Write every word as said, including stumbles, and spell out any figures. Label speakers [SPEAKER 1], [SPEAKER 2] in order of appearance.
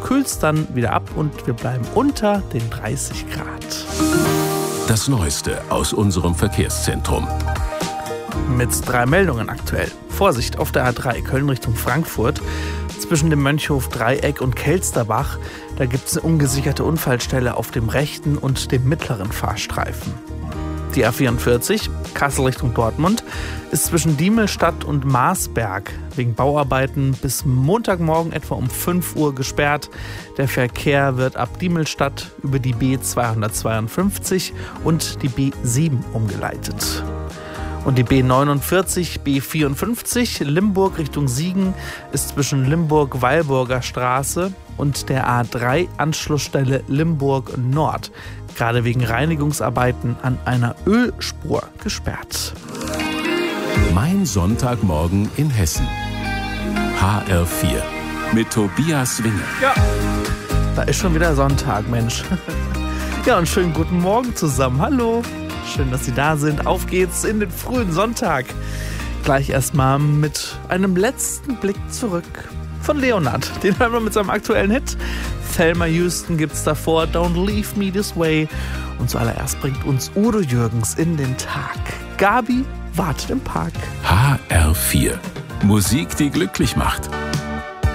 [SPEAKER 1] kühlt es dann wieder ab und wir bleiben unter den dreißig Grad.
[SPEAKER 2] Das Neueste aus unserem Verkehrszentrum.
[SPEAKER 1] Mit drei Meldungen aktuell. Vorsicht auf der A drei Köln Richtung Frankfurt. Zwischen dem Mönchhof-Dreieck und Kelsterbach, da gibt es eine ungesicherte Unfallstelle auf dem rechten und dem mittleren Fahrstreifen. Die A vierundvierzig, Kassel Richtung Dortmund, ist zwischen Diemelstadt und Marsberg wegen Bauarbeiten bis Montagmorgen etwa um fünf Uhr gesperrt. Der Verkehr wird ab Diemelstadt über die B zweihundertzweiundfünfzig und die B sieben umgeleitet. Und die B neunundvierzig, B vierundfünfzig, Limburg Richtung Siegen, ist zwischen Limburg-Weilburger Straße und der A drei Anschlussstelle Limburg Nord gerade wegen Reinigungsarbeiten an einer Ölspur gesperrt.
[SPEAKER 2] Mein Sonntagmorgen in Hessen. H R vier mit Tobias Winger.
[SPEAKER 1] Ja, da ist schon wieder Sonntag, Mensch. Ja, und schönen guten Morgen zusammen. Hallo. Schön, dass Sie da sind. Auf geht's in den frühen Sonntag. Gleich erstmal mit einem letzten Blick zurück von Leonard. Den hören wir mit seinem aktuellen Hit. Thelma Houston gibt's davor, Don't Leave Me This Way. Und zuallererst bringt uns Udo Jürgens in den Tag. Gabi wartet im Park.
[SPEAKER 2] H R vier. Musik, die glücklich macht.